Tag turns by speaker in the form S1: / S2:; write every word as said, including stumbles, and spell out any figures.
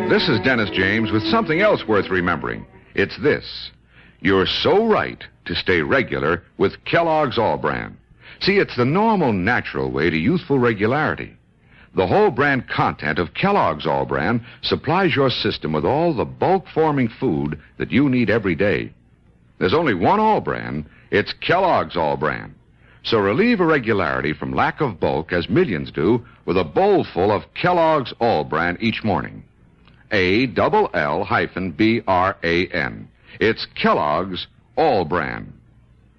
S1: This is Dennis James with something else worth remembering. It's this. You're so right to stay regular with Kellogg's All-Bran. See, it's the normal, natural way to youthful regularity. The whole brand content of Kellogg's All-Bran supplies your system with all the bulk-forming food that you need every day. There's only one All-Bran. It's Kellogg's All-Bran. So relieve irregularity from lack of bulk, as millions do, with a bowl full of Kellogg's All-Bran each morning. A double L hyphen B R A N. It's Kellogg's All-Bran.